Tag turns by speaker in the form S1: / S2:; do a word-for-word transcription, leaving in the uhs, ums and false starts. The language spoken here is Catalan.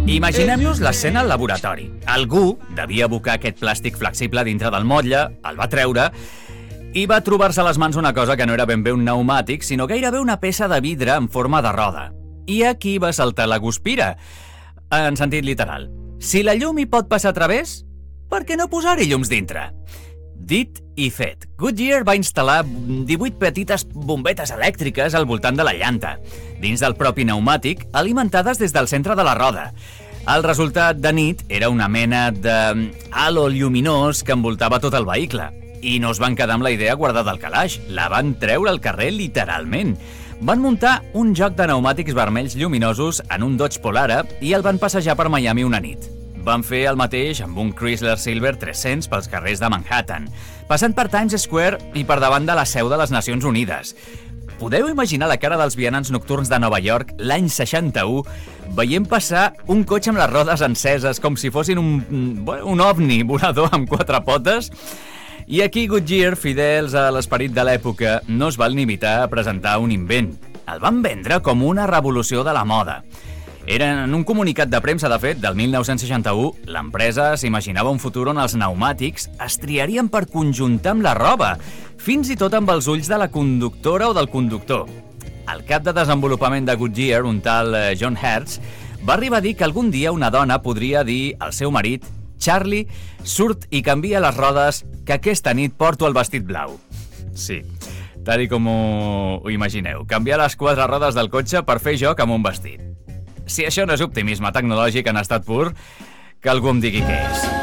S1: Imaginem-nos l'escena al laboratori. Algú devia abocar aquest plàstic flexible dintre del motlle, el va treure i va trobar-se a les mans una cosa que no era ben bé un pneumàtic, sinó gairebé una peça de vidre en forma de roda. I aquí va saltar la guspira, en sentit literal. Si la llum hi pot passar a través, per què no posar-hi llums dintre? Dit i fet. Goodyear va instal·lar divuit petites bombetes elèctriques al voltant de la llanta, dins del propi pneumàtic, alimentades des del centre de la roda. El resultat de nit era una mena de halo lluminós que envoltava tot el vehicle. I no es van quedar amb la idea guardada al calaix, la van treure al carrer literalment. Van muntar un joc de pneumàtics vermells lluminosos en un Dodge Polara i el van passejar per Miami una nit. Van fer el mateix amb un Chrysler Silver tres-cents pels carrers de Manhattan, passant per Times Square i per davant de la seu de les Nacions Unides. Podeu imaginar la cara dels vianants nocturns de Nova York l'any seixanta-u veient passar un cotxe amb les rodes enceses com si fossin un, un ovni volador amb quatre potes? I aquí Goodyear, fidels a l'esperit de l'època, no es van limitar a presentar un invent. El van vendre com una revolució de la moda. Era en un comunicat de premsa, de fet, del mil nou-cents seixanta-u, l'empresa s'imaginava un futur on els pneumàtics es triarien per conjuntar amb la roba, fins i tot amb els ulls de la conductora o del conductor. El cap de desenvolupament de Goodyear, un tal John Hertz, va arribar a dir que algun dia una dona podria dir al seu marit: Charlie, surt i canvia les rodes, que aquesta nit porto el vestit blau. Sí, tal com ho, ho imagineu, canviar les quatre rodes del cotxe per fer joc amb un vestit. Si això no és optimisme tecnològic en estat pur, que algú em digui què és.